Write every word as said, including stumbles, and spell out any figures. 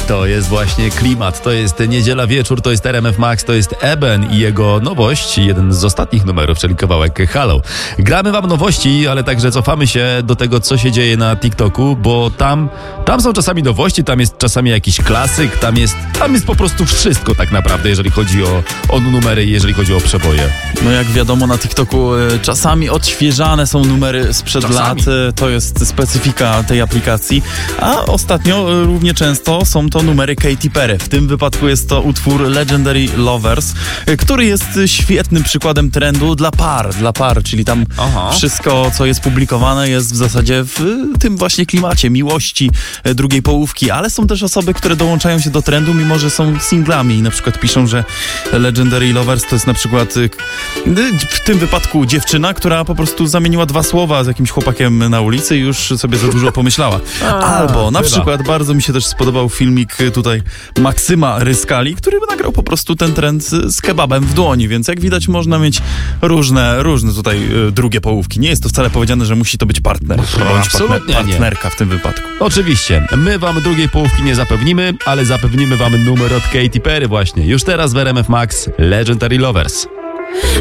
To jest właśnie klimat, to jest niedziela wieczór, to jest R M F Max, to jest Eben i jego nowość, jeden z ostatnich numerów, czyli kawałek Halo. Gramy wam nowości, ale także cofamy się do tego, co się dzieje na TikToku, bo tam, tam są czasami nowości, tam jest czasami jakiś klasyk, tam jest, tam jest po prostu wszystko tak naprawdę, jeżeli chodzi o, o numery i jeżeli chodzi o przeboje. No jak wiadomo, na TikToku y, czasami odświeżane są numery sprzed Czasami. lat, y, to jest specyfika tej aplikacji, a ostatnio y, równie często są to numery Katy Perry. W tym wypadku jest to utwór Legendary Lovers, y, który jest y, świetnym przykładem trendu dla par, dla par, czyli tam Aha. wszystko, co jest publikowane, jest w zasadzie w y, tym właśnie klimacie miłości y, drugiej połówki, ale są też osoby, które dołączają się do trendu, mimo że są singlami i na przykład piszą, że Legendary Lovers to jest na przykład y, w tym wypadku dziewczyna, która po prostu zamieniła dwa słowa z jakimś chłopakiem na ulicy i już sobie za dużo pomyślała. Albo na bywa. przykład bardzo mi się też spodobał filmik tutaj Maksyma Ryskali, który nagrał po prostu ten trend z, z kebabem w dłoni, więc jak widać można mieć różne, różne tutaj y, drugie połówki. Nie jest to wcale powiedziane, że musi to być partner bądź Absolutnie partner, nie. partnerka w tym wypadku. Oczywiście, my wam drugiej połówki nie zapewnimy, ale zapewnimy wam numer od Katy Perry właśnie. Już teraz w R M F Max Legendary Lovers.